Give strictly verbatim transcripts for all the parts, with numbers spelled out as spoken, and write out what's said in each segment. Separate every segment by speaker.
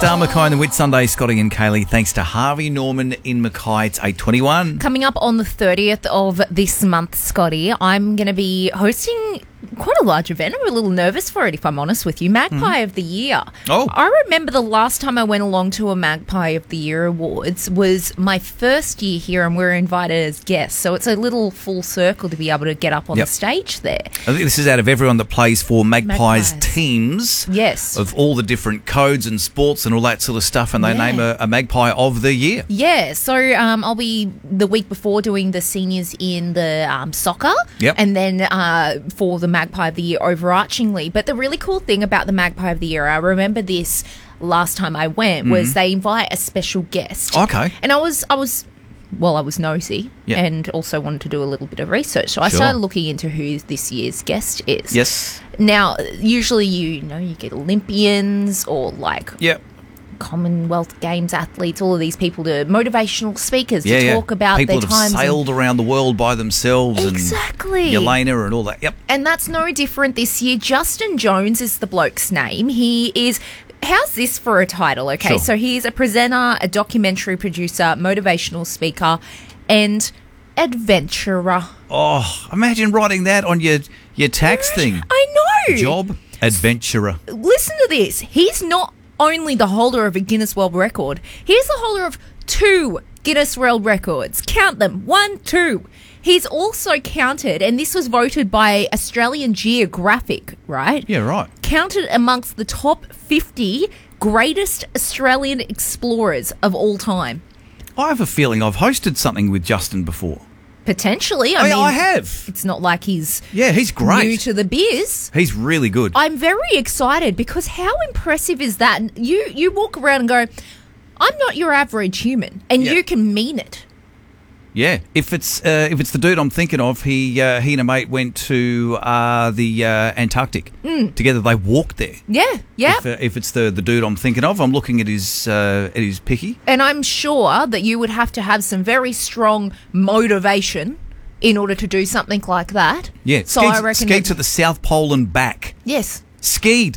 Speaker 1: Star Mackay and the Whit Sunday, Scotty and Kaylee. Thanks to Harvey Norman in Mackay. It's eight twenty-one.
Speaker 2: Coming up on the thirtieth of this month, Scotty, I'm going to be hosting quite a large event. I'm a little nervous for it, if I'm honest with you. Magpie mm. of the Year.
Speaker 1: Oh.
Speaker 2: I remember the last time I went along to a Magpie of the Year Awards was my first year here, and we were invited as guests. So it's a little full circle to be able to get up on
Speaker 1: yep.
Speaker 2: the stage there.
Speaker 1: I think this is out of everyone that plays for Magpies,
Speaker 2: Magpies.
Speaker 1: teams.
Speaker 2: Yes.
Speaker 1: Of all the different codes and sports and all that sort of stuff, and they
Speaker 2: yeah.
Speaker 1: name a, a Magpie of the Year.
Speaker 2: Yeah, so um, I'll be the week before doing the seniors in the um, soccer,
Speaker 1: yep.
Speaker 2: and then uh, for the Magpie of the Year overarchingly. But the really cool thing about the Magpie of the Year, I remember this last time I went, was mm-hmm. they invite a special guest.
Speaker 1: Okay.
Speaker 2: And I was, I was, well, I was nosy
Speaker 1: yep.
Speaker 2: and also wanted to do a little bit of research. So I
Speaker 1: sure.
Speaker 2: started looking into who this year's guest is.
Speaker 1: Yes.
Speaker 2: Now, usually you, you know, you get Olympians or like...
Speaker 1: Yep.
Speaker 2: Commonwealth Games athletes, all of these people, to motivational speakers
Speaker 1: yeah,
Speaker 2: to
Speaker 1: yeah.
Speaker 2: talk about
Speaker 1: people
Speaker 2: their
Speaker 1: that have
Speaker 2: times.
Speaker 1: sailed
Speaker 2: and...
Speaker 1: around the world by themselves.
Speaker 2: Exactly.
Speaker 1: And Yelena and all that. Yep.
Speaker 2: And that's no different this year. Justin Jones is the bloke's name. He is... How's this for a title? Okay,
Speaker 1: sure.
Speaker 2: So he's a presenter, a documentary producer, motivational speaker, and adventurer.
Speaker 1: Oh, imagine writing that on your, your tax thing.
Speaker 2: I know.
Speaker 1: Job, adventurer.
Speaker 2: Listen to this. He's not only the holder of a Guinness World Record, he's the holder of two Guinness World Records. Count them. One, two. He's also counted, and this was voted by Australian Geographic, right?
Speaker 1: Yeah, right.
Speaker 2: Counted amongst the top fifty greatest Australian explorers of all time.
Speaker 1: I have a feeling I've hosted something with Justin before.
Speaker 2: Potentially. I
Speaker 1: I,
Speaker 2: mean,
Speaker 1: I have.
Speaker 2: It's not like he's
Speaker 1: yeah, he's great.
Speaker 2: new to the biz.
Speaker 1: He's really good.
Speaker 2: I'm very excited because how impressive is that? You you walk around and go, I'm not your average human, and
Speaker 1: yeah.
Speaker 2: you can mean it.
Speaker 1: Yeah, if it's uh, if it's the dude I'm thinking of, he uh, he and a mate went to uh, the uh, Antarctic
Speaker 2: mm.
Speaker 1: together. They walked there.
Speaker 2: Yeah, yeah.
Speaker 1: If, uh, if it's the, the dude I'm thinking of, I'm looking at his uh, at his picky,
Speaker 2: and I'm sure that you would have to have some very strong motivation in order to do something like that.
Speaker 1: Yeah,
Speaker 2: so
Speaker 1: skied,
Speaker 2: I reckon
Speaker 1: skied to the South Pole and back.
Speaker 2: Yes,
Speaker 1: skied.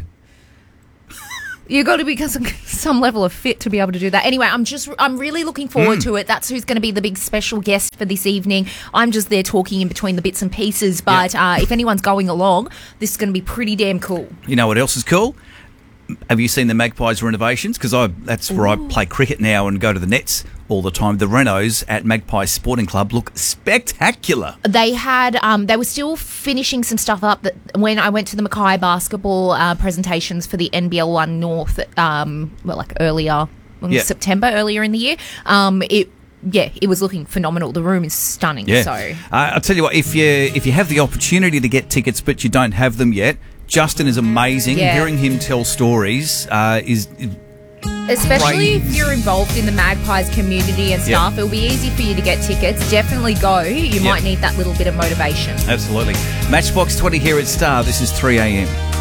Speaker 2: You've got to be some level of fit to be able to do that. Anyway, I'm just, I'm really looking forward mm. to it. That's who's going to be the big special guest for this evening. I'm just there talking in between the bits and pieces, but yep. uh, if anyone's going along, this is going to be pretty damn cool.
Speaker 1: You know what else is cool? Have you seen the Magpies renovations? Because I that's where Ooh. I play cricket now and go to the nets all the time. The renos at Magpie Sporting Club look spectacular.
Speaker 2: They had, um, they were still finishing some stuff up that when I went to the Mackay basketball uh, presentations for the N B L One North, um, well, like earlier,
Speaker 1: yeah.
Speaker 2: September, earlier in the year. Um, it. Yeah, it was looking phenomenal. The room is stunning.
Speaker 1: Yeah.
Speaker 2: So
Speaker 1: uh, I'll tell you what, if you if you have the opportunity to get tickets but you don't have them yet, Justin is amazing.
Speaker 2: Yeah.
Speaker 1: Hearing him tell stories uh, is...
Speaker 2: Especially
Speaker 1: great.
Speaker 2: if you're involved in the Magpies community and stuff, yep. it'll be easy for you to get tickets. Definitely go. You
Speaker 1: yep.
Speaker 2: might need that little bit of motivation.
Speaker 1: Absolutely. Matchbox twenty here at Star. This is three a m.